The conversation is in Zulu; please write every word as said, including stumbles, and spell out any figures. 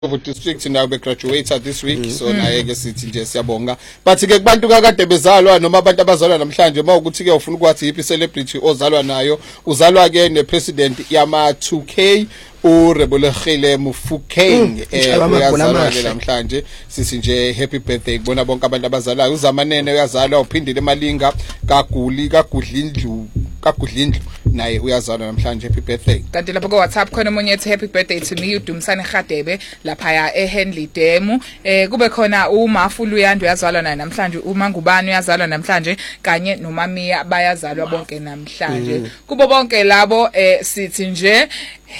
District nayo be graduated this week mm. so naye ke sithi nje siyabonga but ke kubantu kakade bezalwa noma abantu abazalwa namhlanje mawukuthi ke ufuna ukwazi iphi celebrity ozalwa nayo uzalwa ke ne president yama two K uRebolegile Mofokeng eh uyazalwa namhlanje sithi nje happy birthday kubona bonke abantu abazalayo uZamanene uyazalwa uphindile eMalinga kaGuli kaGudlindlu kaGudlindlu naye uyazalwa namhlanje happy birthday kanti lapho ku WhatsApp khona umunye ethi happy birthday to me uDumsane Khadebe lapha ya eHenley Dam eh kube khona uMafulu Uyanda uyazalwa naye namhlanje uMangubani uyazalwa namhlanje kanye noMamiya bayazalwa bonke namhlanje kubo bonke labo eh sithi nje